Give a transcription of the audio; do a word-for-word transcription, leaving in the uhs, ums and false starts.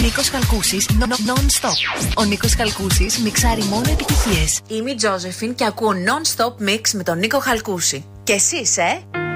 Νίκος Χαλκούσης, non-stop. Ο Νίκος Χαλκούσης μιξάρει μόνο επιτυχίες. Είμαι η Τζόζεφιν και ακούω non-stop mix με τον Νίκο Χαλκούση. Και εσείς, ε?